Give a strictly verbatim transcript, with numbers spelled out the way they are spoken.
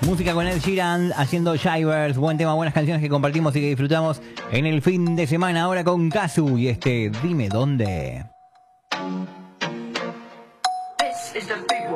Música con Ed Sheeran haciendo Shivers. Buen tema, buenas canciones que compartimos y que disfrutamos en el fin de semana. Ahora con Kazu y este Dime Dónde. This is the big one.